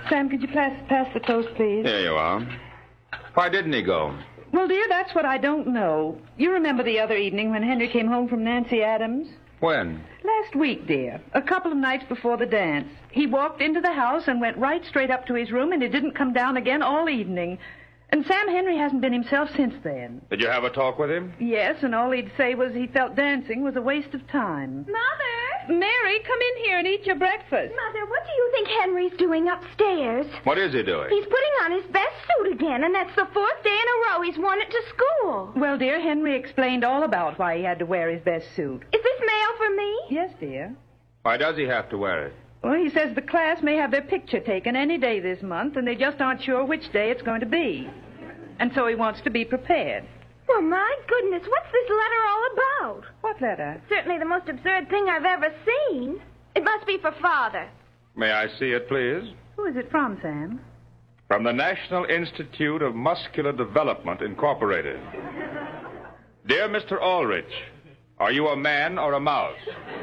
Sam, could you pass the toast, please? Here you are. Why didn't he go? Well, dear, that's what I don't know. You remember the other evening when Henry came home from Nancy Adams? When? Last week, dear. A couple of nights before the dance. He walked into the house and went right straight up to his room, and he didn't come down again all evening. And Sam Henry hasn't been himself since then. Did you have a talk with him? Yes, and all he'd say was he felt dancing was a waste of time. Mother! Mary, come in here and eat your breakfast. Mother, what do you think Henry's doing upstairs? What is he doing? He's putting on his best suit again, and that's the fourth day in a row he's worn it to school. Well, dear, Henry explained all about why he had to wear his best suit. Is this mail for me? Yes, dear. Why does he have to wear it? Well, he says the class may have their picture taken any day this month, and they just aren't sure which day it's going to be. And so he wants to be prepared. Well, my goodness, what's this letter all about? What letter? Certainly the most absurd thing I've ever seen. It must be for Father. May I see it, please? Who is it from, Sam? From the National Institute of Muscular Development, Incorporated. Dear Mr. Aldrich, are you a man or a mouse?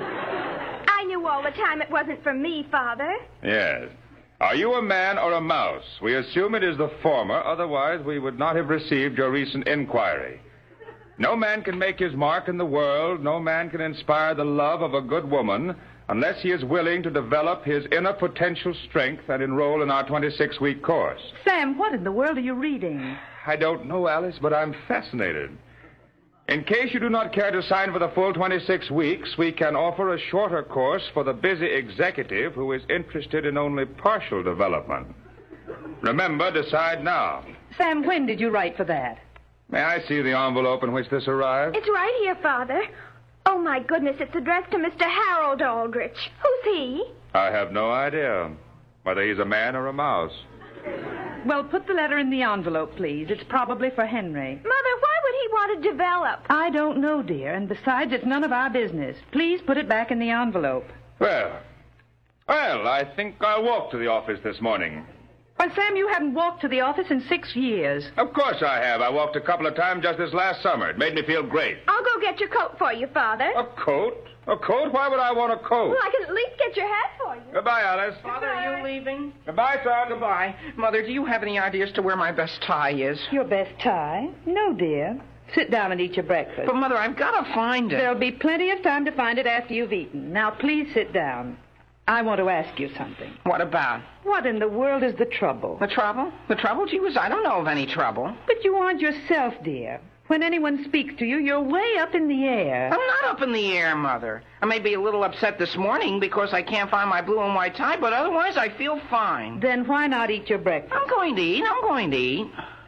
I knew all the time it wasn't for me, Father. Yes. Are you a man or a mouse? We assume it is the former, otherwise we would not have received your recent inquiry. No man can make his mark in the world, no man can inspire the love of a good woman unless he is willing to develop his inner potential strength and enroll in our 26-week course. Sam, what in the world are you reading? I don't know, Alice, but I'm fascinated. In case you do not care to sign for the full 26 weeks, we can offer a shorter course for the busy executive who is interested in only partial development. Remember, decide now. Sam, when did you write for that? May I see the envelope in which this arrived? It's right here, Father. Oh, my goodness, it's addressed to Mr. Harold Aldrich. Who's he? I have no idea whether he's a man or a mouse. Well, put the letter in the envelope, please. It's probably for Henry. Mother, why would he want to develop? I don't know, dear, and besides, it's none of our business. Please put it back in the envelope. Well, I think I'll walk to the office this morning. Why, Sam, you haven't walked to the office in 6 years. Of course I have. I walked a couple of times just this last summer. It made me feel great. I'll go get your coat for you, Father. A coat? A coat? Why would I want a coat? Well, I can at least get your hat for you. Goodbye, Alice. Father, are you leaving? Goodbye, son. Goodbye. Mother, do you have any ideas to where my best tie is? Your best tie? No, dear. Sit down and eat your breakfast. But, Mother, I've got to find it. There'll be plenty of time to find it after you've eaten. Now, please sit down. I want to ask you something. What about? What in the world is the trouble? The trouble? The trouble? Gee whiz, I don't know of any trouble. But you aren't yourself, dear. When anyone speaks to you, you're way up in the air. I'm not up in the air, Mother. I may be a little upset this morning because I can't find my blue and white tie, but otherwise I feel fine. Then why not eat your breakfast? I'm going to eat.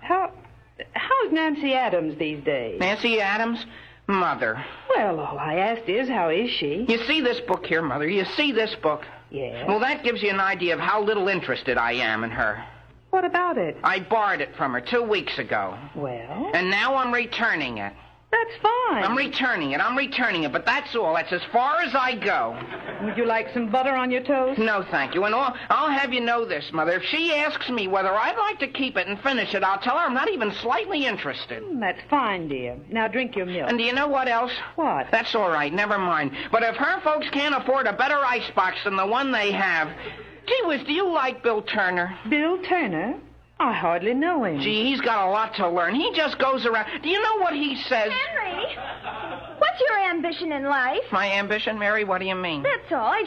How's Nancy Adams these days? Nancy Adams? Mother. Well, all I asked is, how is she? You see this book here, Mother? You see this book? Yes. Well, that gives you an idea of how little interested I am in her. What about it? I borrowed it from her 2 weeks ago. Well? And now I'm returning it. That's fine. I'm returning it, but that's all. That's as far as I go. Would you like some butter on your toast? No, thank you. And I'll have you know this, Mother. If she asks me whether I'd like to keep it and finish it, I'll tell her I'm not even slightly interested. That's fine, dear. Now drink your milk. And do you know what else? What? That's all right. Never mind. But if her folks can't afford a better icebox than the one they have... Gee whiz, do you like Bill Turner? Bill Turner? I hardly know him. Gee, he's got a lot to learn. He just goes around... Do you know what he says? Henry, what's your ambition in life? My ambition, Mary? What do you mean? That's all.